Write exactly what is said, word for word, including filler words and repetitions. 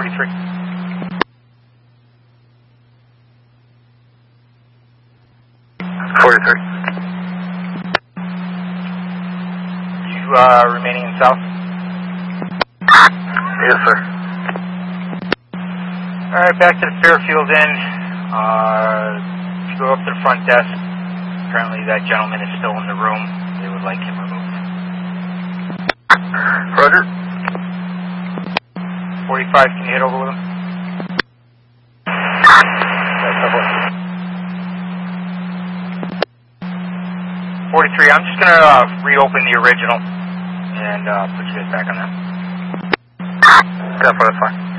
forty-three. forty-three. You uh, remaining in south? Yes, sir. Alright, back to the Fairfield Inn. Uh, if you go up to the front desk, apparently that gentleman is still in the room. They would like him removed. Roger. forty-five, can you head over with him? forty-three, I'm just going to uh, reopen the original and uh, put you guys back on that. Definitely, that's fine.